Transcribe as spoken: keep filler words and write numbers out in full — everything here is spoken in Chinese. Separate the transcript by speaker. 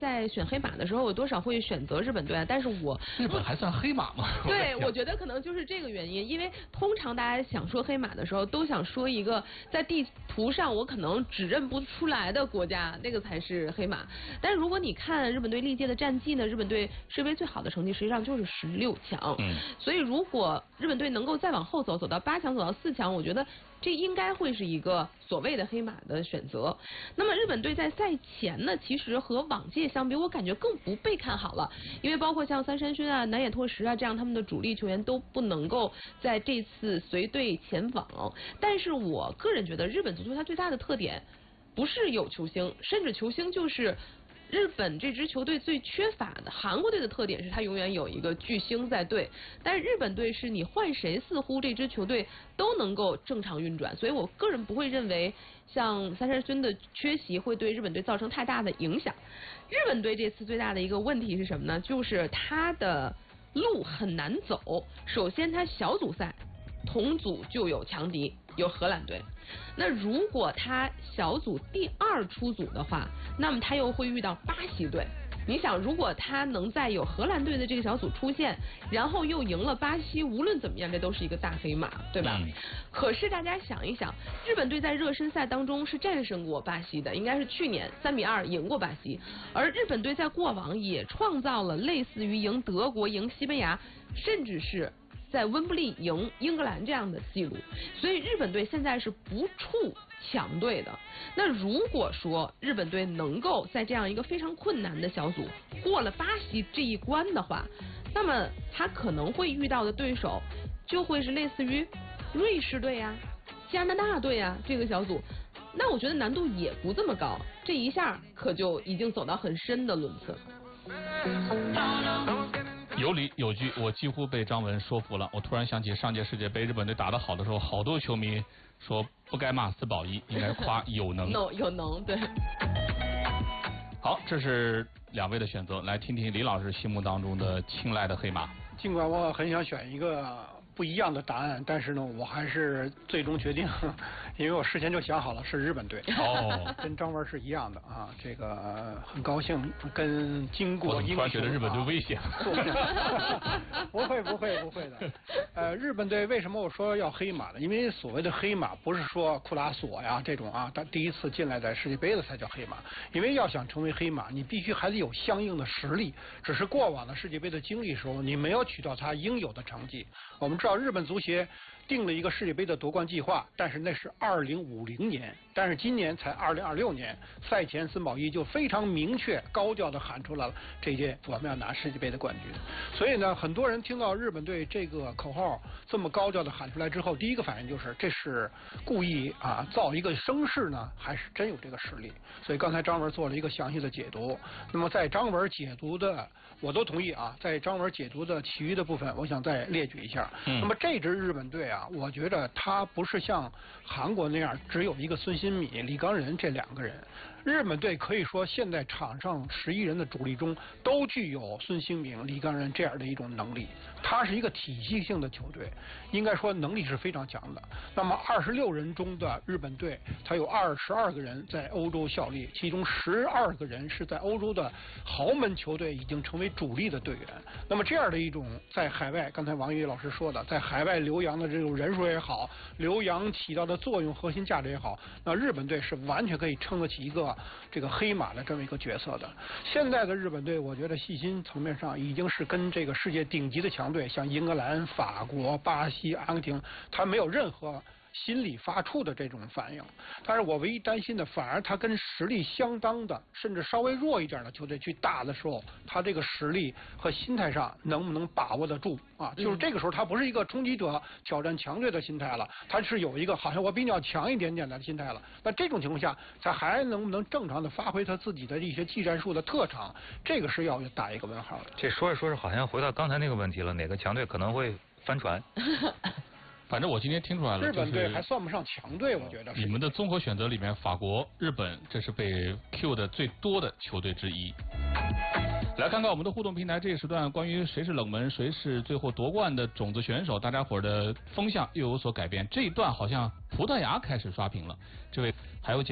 Speaker 1: 在选黑马的时候，我多少会选择日本队啊，但是我
Speaker 2: 日本还算黑马吗？
Speaker 1: 对，我觉得可能就是这个原因，因为通常大家想说黑马的时候，都想说一个在地图上我可能指认不出来的国家，那个才是黑马。但是如果你看日本队历届的战绩呢，日本队世杯最好的成绩实际上就是十六强，嗯，所以如果日本队能够再往后走，走到八强，走到四强，我觉得这应该会是一个所谓的黑马的选择。那么日本队在赛前呢，其实和往届相比，我感觉更不被看好了，因为包括像三山勋啊、南野拓实啊这样他们的主力球员都不能够在这次随队前往。但是我个人觉得，日本足球它最大的特点不是有球星，甚至球星就是日本这支球队最缺乏的。韩国队的特点是他永远有一个巨星在队，但是日本队是你换谁，似乎这支球队都能够正常运转，所以我个人不会认为像三山勋的缺席会对日本队造成太大的影响。日本队这次最大的一个问题是什么呢？就是他的路很难走。首先，他小组赛同组就有强敌，有荷兰队。那如果他小组第二出组的话，那么他又会遇到巴西队。你想，如果他能在有荷兰队的这个小组出现，然后又赢了巴西，无论怎么样，这都是一个大黑马，对吧？嗯、可是大家想一想，日本队在热身赛当中是战胜过巴西的，应该是去年三比二赢过巴西，而日本队在过往也创造了类似于赢德国、赢西班牙，甚至是在温布利赢英格兰这样的记录，所以日本队现在是不怵强队的。那如果说日本队能够在这样一个非常困难的小组过了巴西这一关的话，那么他可能会遇到的对手就会是类似于瑞士队呀、加拿大队呀这个小组，那我觉得难度也不这么高，这一下可就已经走到很深的轮次了。
Speaker 2: 有理有据，我几乎被张文说服了。我突然想起上届世界杯日本队打得好的时候，好多球迷说不该骂斯保一，应该夸有能。
Speaker 1: no, 有能，对。
Speaker 2: 好，这是两位的选择，来听听李老师心目当中的青睐的黑马。
Speaker 3: 尽管我很想选一个不一样的答案，但是呢，我还是最终决定，因为我事先就想好了是日本队。
Speaker 2: 哦，
Speaker 3: 跟张文是一样的啊，这个、呃、很高兴跟经过英雄。
Speaker 2: 我突然觉得日本队危险。
Speaker 3: 不会不会不会的。呃，日本队为什么我说要黑马呢？因为所谓的黑马不是说库拉索呀这种啊，他第一次进来在世界杯的才叫黑马。因为要想成为黑马，你必须还得有相应的实力。只是过往的世界杯的经历时候，你没有取到他应有的成绩。我们知道日本足协定了一个世界杯的夺冠计划，但是那是二零五零年，但是今年才二零二六年。赛前森保一就非常明确高调的喊出来了，这届我们要拿世界杯的冠军。所以呢，很多人听到日本队这个口号这么高调的喊出来之后，第一个反应就是这是故意啊造一个声势呢，还是真有这个实力？所以刚才张文做了一个详细的解读。那么在张文解读的，我都同意啊，在张文解读的其余的部分，我想再列举一下。嗯、那么这支日本队啊，我觉得他不是像韩国那样只有一个孙兴慜、李刚仁这两个人。日本队可以说现在场上十一人的主力中都具有孙兴慜、李刚仁这样的一种能力，他是一个体系性的球队，应该说能力是非常强的。那么二十六人中的日本队，他有二十二个人在欧洲效力，其中十二个人是在欧洲的豪门球队已经成为主力的队员。那么这样的一种在海外，刚才王宇老师说的，在海外留洋的这种人数也好，留洋起到的作用、核心价值也好，那日本队是完全可以撑得起一个这个黑马的这么一个角色的。现在的日本队，我觉得细心层面上已经是跟这个世界顶级的强队，像英格兰、法国、巴西、阿根廷，他没有任何心理发怵的这种反应。但是我唯一担心的，反而他跟实力相当的，甚至稍微弱一点的球队去打的时候，他这个实力和心态上能不能把握得住啊？就是这个时候，他不是一个冲击者挑战强队的心态了，他是有一个好像我比较强一点点的心态了。那这种情况下，他还能不能正常的发挥他自己的一些技战术的特长？这个是要打一个问号的。
Speaker 4: 这说着说着，好像回到刚才那个问题了，哪个强队可能会翻船？
Speaker 2: 反正我今天听出来了，
Speaker 3: 日本队还算不上强队，我觉得。
Speaker 2: 你们的综合选择里面，法国、日本这是被 Q 的最多的球队之一。来看看我们的互动平台，这一时段关于谁是冷门，谁是最后夺冠的种子选手，大家伙的风向又有所改变。这一段好像葡萄牙开始刷屏了，这位还有讲。